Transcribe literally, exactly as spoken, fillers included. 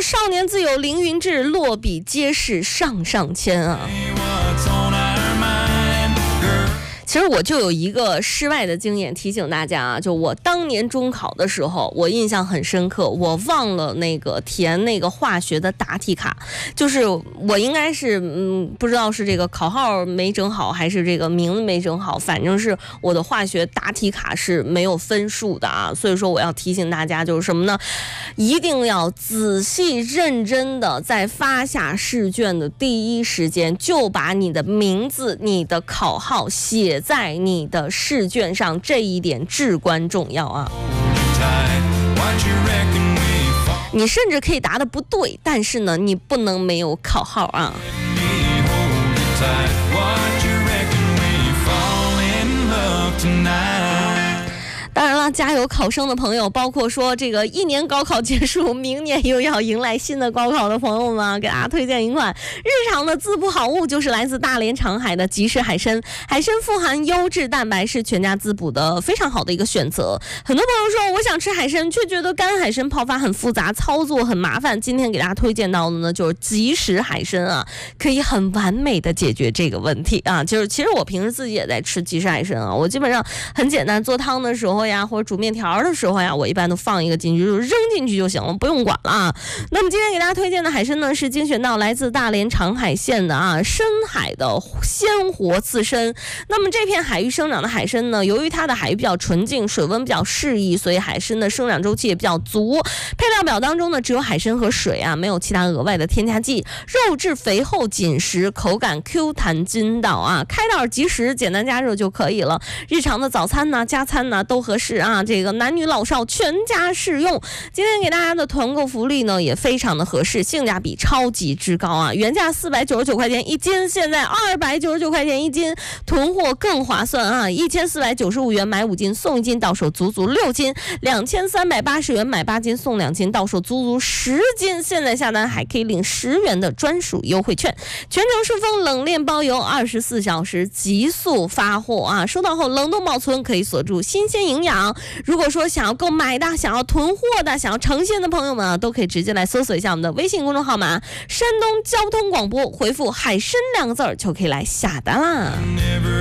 少年自有凌云志，落笔皆是上上签啊。其实我就有一个室外的经验提醒大家啊，就我当年中考的时候，我印象很深刻，我忘了那个填那个化学的答题卡，就是我应该是嗯不知道是这个考号没整好还是这个名字没整好，反正是我的化学答题卡是没有分数的啊，所以说我要提醒大家就是什么呢？一定要仔细认真的在发下试卷的第一时间就把你的名字、你的考号写在你的试卷上，这一点至关重要啊！你甚至可以答得不对，但是呢，你不能没有考号啊！当然了，加油考生的朋友，包括说这个一年高考结束，明年又要迎来新的高考的朋友们啊，给大家推荐一款日常的滋补好物，就是来自大连长海的即食海参。海参富含优质蛋白，是全家滋补的非常好的一个选择。很多朋友说我想吃海参，却觉得干海参泡发很复杂，操作很麻烦。今天给大家推荐到的呢，就是即食海参啊，可以很完美的解决这个问题啊。就是其实我平时自己也在吃即食海参啊，我基本上很简单，做汤的时候呀，或者煮面条的时候呀，我一般都放一个进去，就扔进去就行了，不用管了啊。那么今天给大家推荐的海参呢，是精选到来自大连长海县的啊深海的鲜活刺参。那么这片海域生长的海参呢，由于它的海域比较纯净，水温比较适宜，所以海参的生长周期也比较足。配料表当中呢，只有海参和水啊，没有其他额外的添加剂。肉质肥厚紧实，口感 Q 弹筋道啊，开袋即食，简单加热就可以了。日常的早餐呢、加餐呢都合适啊，这个男女老少全家适用。今天给大家的团购福利呢也非常的合适，性价比超级之高啊！原价四百九十九块钱一斤，现在二百九十九块钱一斤，囤货更划算啊！一千四百九十五元买五斤送一斤，到手足足六斤；两千三百八十元买八斤送两斤，到手足足十斤。现在下单还可以领十元的专属优惠券，全程顺丰冷链包邮，二十四小时急速发货啊！收到后冷冻保存，可以锁住新鲜营养。如果说想要购买的、想要囤货的、想要呈现的朋友们啊，都可以直接来搜索一下我们的微信公众号码山东交通广播，回复海参两个字儿就可以来下单啦。